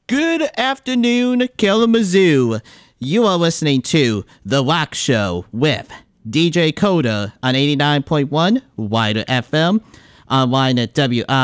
Good afternoon, Kalamazoo. You are listening to The Rock Show with DJ Coda on 89.1 Wider FM, online at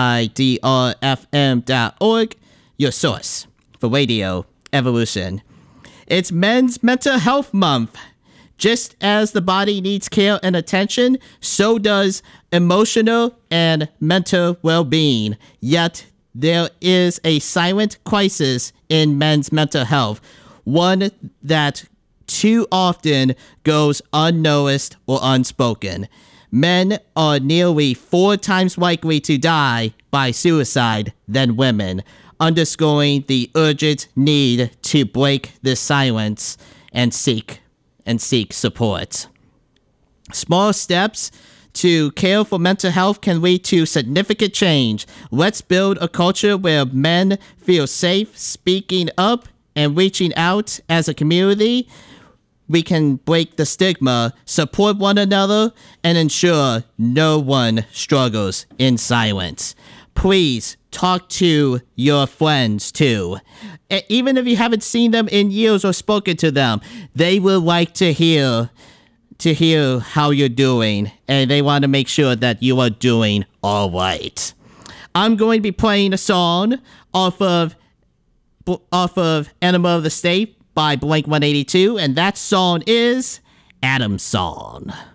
widrfm.org, your source for radio evolution. It's Men's Mental Health Month. Just as the body needs care and attention, so does emotional and mental well-being. Yet, there is a silent crisis in men's mental health, one that too often goes unnoticed or unspoken. Men are nearly 4 times likely to die by suicide than women, underscoring the urgent need to break this silence and seek support. Small steps to care for mental health can lead to significant change. Let's build a culture where men feel safe speaking up and reaching out as a community. We can break the stigma, support one another, and ensure no one struggles in silence. Please talk to your friends too. Even if you haven't seen them in years or spoken to them, they will like to hear how you're doing, and they want to make sure that you are doing all right. I'm going to be playing a song off of Enema of the State by Blink-182, and that song is Adam's Song.